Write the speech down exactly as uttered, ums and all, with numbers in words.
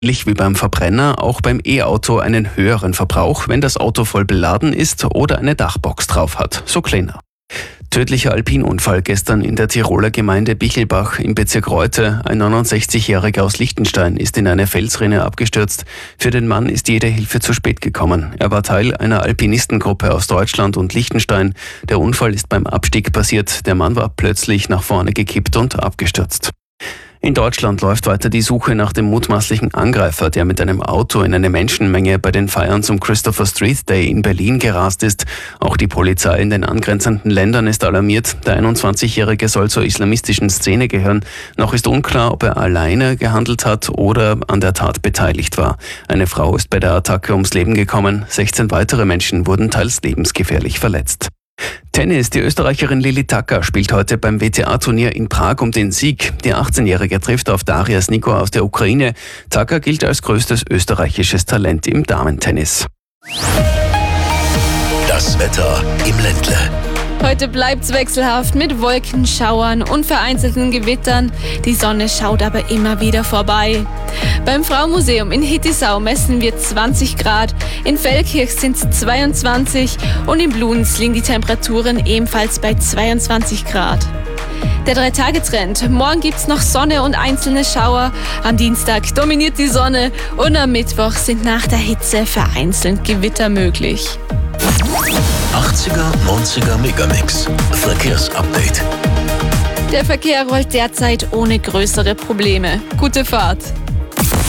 Ähnlich wie beim Verbrenner auch beim E-Auto einen höheren Verbrauch, wenn das Auto voll beladen ist oder eine Dachbox drauf hat, so Kleiner. Tödlicher Alpinunfall gestern in der Tiroler Gemeinde Bichelbach im Bezirk Reute. Ein neunundsechzigjähriger aus Liechtenstein ist in eine Felsrinne abgestürzt. Für den Mann ist jede Hilfe zu spät gekommen. Er war Teil einer Alpinistengruppe aus Deutschland und Liechtenstein. Der Unfall ist beim Abstieg passiert. Der Mann war plötzlich nach vorne gekippt und abgestürzt. In Deutschland läuft weiter die Suche nach dem mutmaßlichen Angreifer, der mit einem Auto in eine Menschenmenge bei den Feiern zum Christopher Street Day in Berlin gerast ist. Auch die Polizei in den angrenzenden Ländern ist alarmiert. Der einundzwanzigjährige soll zur islamistischen Szene gehören. Noch ist unklar, ob er alleine gehandelt hat oder an der Tat beteiligt war. Eine Frau ist bei der Attacke ums Leben gekommen. sechzehn weitere Menschen wurden teils lebensgefährlich verletzt. Tennis. Die Österreicherin Lili Tacker spielt heute beim W T A-Turnier in Prag um den Sieg. Die achtzehnjährige trifft auf Daria Snico aus der Ukraine. Tacker gilt als größtes österreichisches Talent im Damentennis. Das Wetter im Ländle. Heute bleibt's wechselhaft mit Wolken, Schauern und vereinzelten Gewittern. Die Sonne schaut aber immer wieder vorbei. Beim Fraumuseum in Hittisau messen wir zwanzig Grad, in Feldkirch sind's zweiundzwanzig und in Bludenz liegen die Temperaturen ebenfalls bei zweiundzwanzig Grad. Der Drei-Tage-Trend. Morgen gibt's noch Sonne und einzelne Schauer. Am Dienstag dominiert die Sonne und am Mittwoch sind nach der Hitze vereinzelt Gewitter möglich. achtziger, neunziger Megamix. Verkehrsupdate. Der Verkehr rollt derzeit ohne größere Probleme. Gute Fahrt!